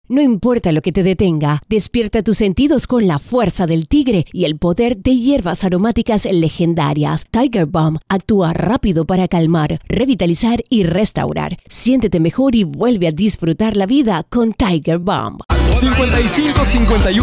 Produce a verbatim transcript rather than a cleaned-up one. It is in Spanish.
No importa lo que te detenga, despierta tus sentidos con la fuerza del tigre y el poder de hierbas aromáticas legendarias. Tiger Balm actúa rápido para calmar, revitalizar y restaurar. Siéntete mejor y vuelve a disfrutar la vida con Tiger Balm. cincuenta y cinco cincuenta y uno